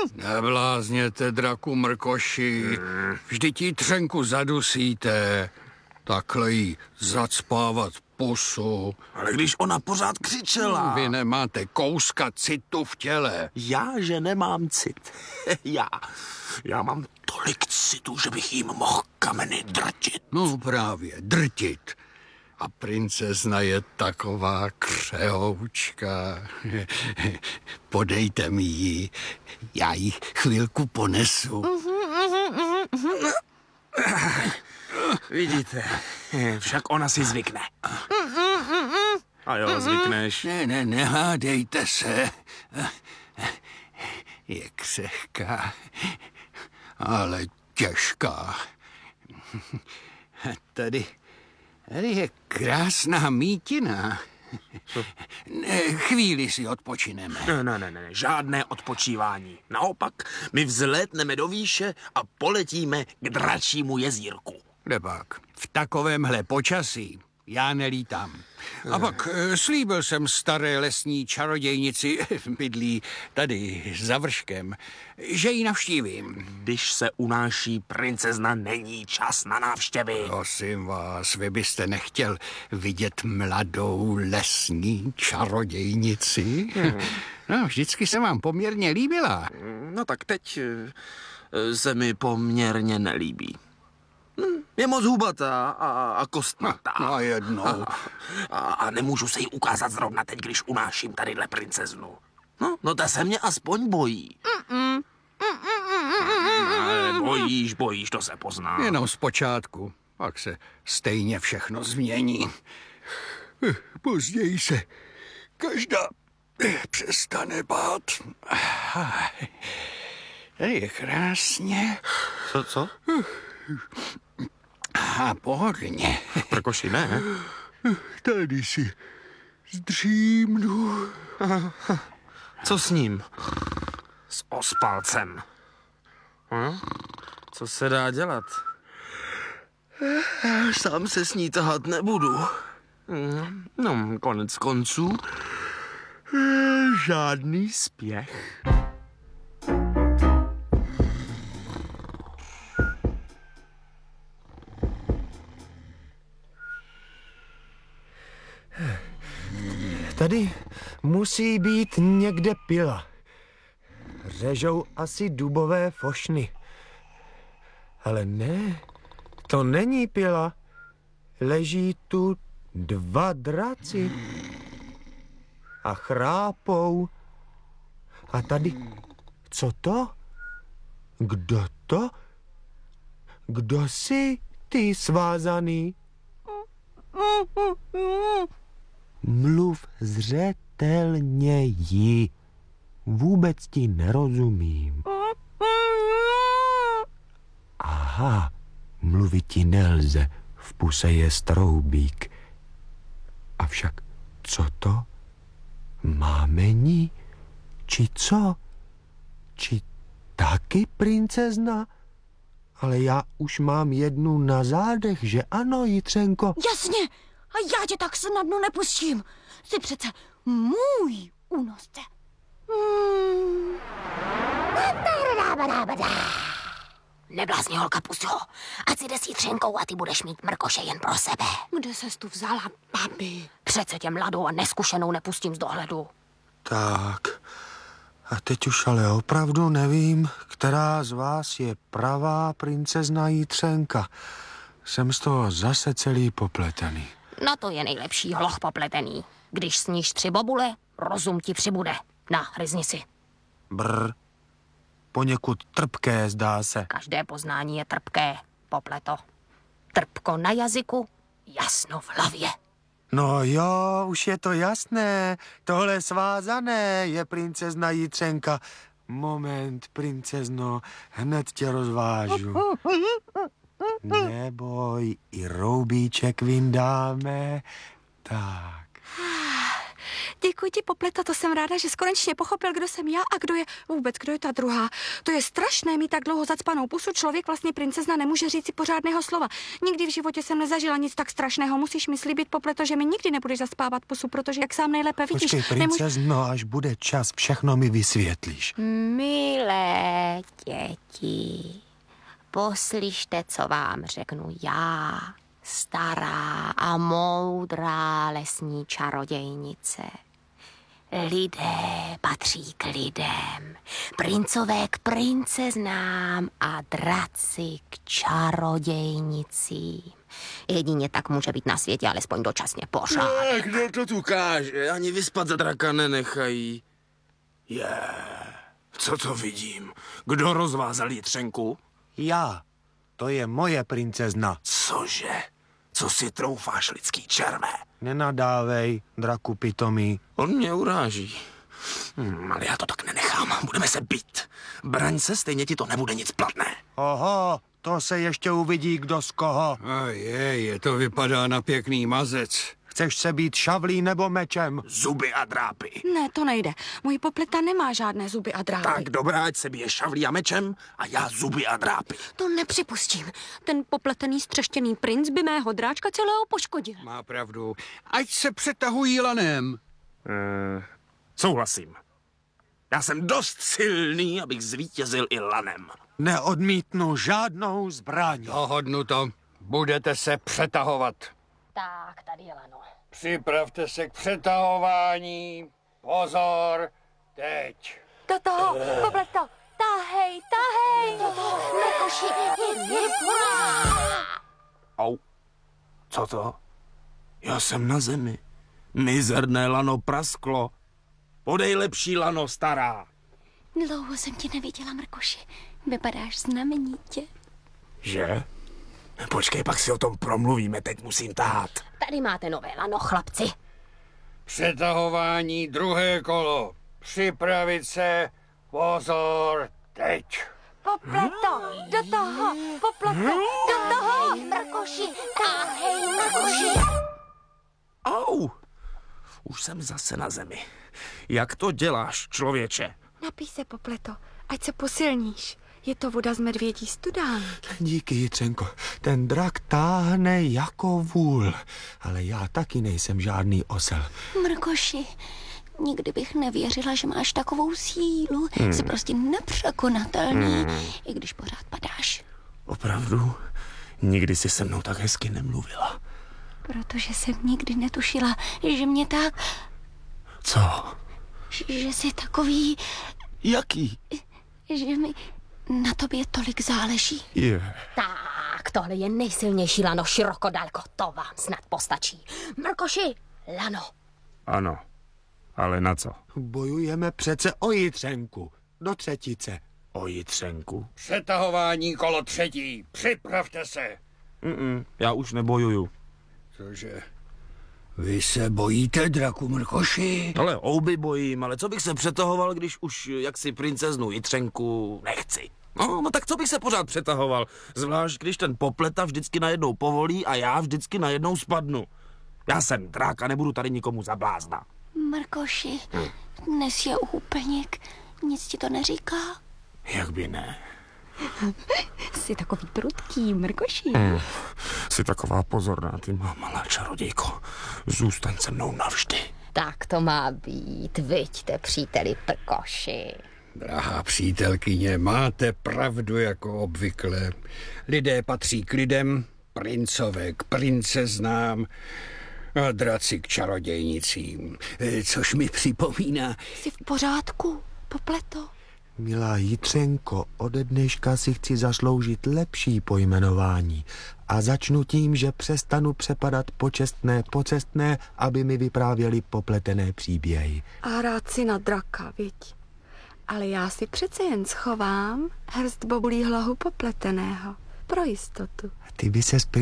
Neblázněte, draku mrkoši. Vždyť jí třenku zadusíte. Takhle jí zacpávat pusu. Ale když ona pořád křičela. Vy nemáte kouska citu v těle. Já, že nemám cit. Já mám tolik citu, že bych jim mohl kameny drtit. No právě, drtit. A princezna je taková křehoučka. Podejte mi ji, já ji chvilku ponesu. Vidíte, však ona si zvykne. A jo, zvykneš. Ne, nehádejte se. Je křehká, ale těžká. Tady je krásná mítina. Chvíli si odpočineme. Ne, žádné odpočívání. Naopak, my vzlétneme do výše a poletíme k dračímu jezírku. Kdepak, v takovémhle počasí já nelítám. A pak slíbil jsem staré lesní čarodějnici, bydlí tady za vrškem, že ji navštívím. Když se unáší princezna, není čas na návštěvy. Prosím vás, vy byste nechtěl vidět mladou lesní čarodějnici? No, vždycky se vám poměrně líbila. No tak teď se mi poměrně nelíbí. Je moc hubatá a kostnatá. No a jednou. A nemůžu se jí ukázat zrovna teď, když unáším tadyhle princeznu. No ta se mě aspoň bojí. Ale bojíš, to se pozná. Jenom zpočátku, pak se stejně všechno změní. Později se každá přestane bát. Tady je krásně. Co? A pohodlně. Prkoši, ne? Tady si zdřímnu. Co s ním? S ospalcem. Co se dá dělat? Sám se s ní tahat nebudu. No, konec konců. Žádný spěch. Tady musí být někde pila. Řežou asi dubové fošny. Ale ne, to není pila. Leží tu 2 draci. A chrápou. A tady, co to? Kdo to? Kdo jsi, ty svázaný? Mluv zřetelněji. Vůbec ti nerozumím. Aha, mluvit ti nelze. V puse je stroubík. Avšak co to? Mámení? Či co? Či taky princezna? Ale já už mám jednu na zádech, že ano, Jitřenko? Jasně, a já tě tak snadno nepustím. Jsi přece můj únosce. Neblázni, holka, pust ho. Ať si jde s Jitřenkou a ty budeš mít mrkoše jen pro sebe. Kde ses tu vzala, babi? Přece tě mladou a neskušenou nepustím z dohledu. Tak, a teď už ale opravdu nevím, která z vás je pravá princezna Jitřenka. Jsem z toho zase celý popletený. No to je nejlepší hloch popletený. Když sníš 3 bobule, rozum ti přibude. Na, hryzni si. Brr, poněkud trpké zdá se. Každé poznání je trpké, popleto. Trpko na jazyku, jasno v hlavě. No jo, už je to jasné. Tohle svázané je princezna Jitřenka. Moment, princezno, hned tě rozvážu. Neboj, i roubíček vyndáme. Tak. Děkuji ti, Popleto, to jsem ráda, že konečně pochopil, kdo jsem já a kdo je ta druhá. To je strašné mít tak dlouho zacpanou pusu, člověk vlastně princezna nemůže říct si pořádného slova. Nikdy v životě jsem nezažila nic tak strašného, musíš mi slíbit, Popleto, že mi nikdy nebudeš zaspávat pusu, protože jak sám nejlépe vidíš... Počkej, princezno, až bude čas, všechno mi vysvětlíš. Milé děti, poslyšte, co vám řeknu já, stará a moudrá lesní čarodějnice. Lidé patří k lidem, princové k princeznám a draci k čarodějnicím. Jedině tak může být na světě alespoň dočasně pořádek. Kdo to tu káže? Ani vyspat za draka nenechají. Co to vidím? Kdo rozvázal jitřenku? Já. To je moje princezna. Cože? Co si troufáš, lidský červé? Nenadávej, draku pitomý. On mě uráží. Ale já to tak nenechám. Budeme se být. Braň se, stejně ti to nebude nic platné. Oho, to se ještě uvidí, kdo z koho. To vypadá na pěkný mazec. Chceš se být šavlí nebo mečem? Zuby a drápy. Ne, to nejde. Můj Popleta nemá žádné zuby a drápy. Tak dobrá, ať se bije šavlí a mečem a já zuby a drápy. To nepřipustím. Ten popletený střeštěný princ by mého dráčka celého poškodil. Má pravdu. Ať se přetahují lanem. Souhlasím. Já jsem dost silný, abych zvítězil i lanem. Neodmítnu žádnou zbraň. Dohodnuto. Budete se přetahovat. Tak, tady je lano. Připravte se k přetahování. Pozor, teď. Do toho, Popleto, tahej. Mrkoši, Au. Co to? Já jsem na zemi. Mizerné lano prasklo. Podej lepší lano, stará. Dlouho jsem tě neviděla, Mrkoši. Vypadáš znamenitě. Že? Počkej, pak si o tom promluvíme, teď musím tahat. Tady máte nové lano, chlapci. Přetahování druhé kolo. Připravit se. Pozor, teď. Popleto, do toho, Popleto, do toho, Mrkoši, tahej, Mrkoši. Au! Už jsem zase na zemi. Jak to děláš, člověče? Napij se, Popleto, ať se posilníš. Je to voda z medvědí studán. Díky, Jitřenko. Ten drak táhne jako vůl. Ale já taky nejsem žádný osel. Mrkoši, nikdy bych nevěřila, že máš takovou sílu. Jsi prostě nepřekonatelný, i když pořád padáš. Opravdu? Nikdy si se mnou tak hezky nemluvila. Protože jsem nikdy netušila, že mě tak... Co? Že jsi takový... Jaký? Že mi na tobě tolik záleží. Tak, tohle je nejsilnější lano široko daleko. To vám snad postačí. Mrkoši, lano. Ano, ale na co? Bojujeme přece o Jitřenku. Do třetice. O jitřenku? Přetahování kolo třetí. Připravte se. Já už nebojuju. Cože? Vy se bojíte, draku Mrkoši? Ale ouby bojím, ale co bych se přetahoval, když už jaksi princeznu jitřenku nechci? No tak co bych se pořád přetahoval? Zvlášť, když ten Popleta vždycky najednou povolí a já vždycky najednou spadnu. Já jsem drák a nebudu tady nikomu za blázna. Mrkoši, dnes je úplněk. Nic ti to neříká? Jak by ne? Jsi takový prudký, Mrkoši. Jsi taková pozorná, ty má malá čarodějko. Zůstaň se mnou navždy. Tak to má být, viďte, příteli Prkoši. Drahá přítelkyně, máte pravdu jako obvykle. Lidé patří k lidem, princové k princeznám a draci k čarodějnicím. Což mi připomíná... Jsi v pořádku, Popleto? Milá Jitřenko, ode dneška si chci zasloužit lepší pojmenování. A začnu tím, že přestanu přepadat počestné pocestné, aby mi vyprávěli popletené příběhy. A hrát si na draka, viď? Ale já si přece jen schovám hrst bobulí hlahu popleteného. Pro jistotu. Ty by ses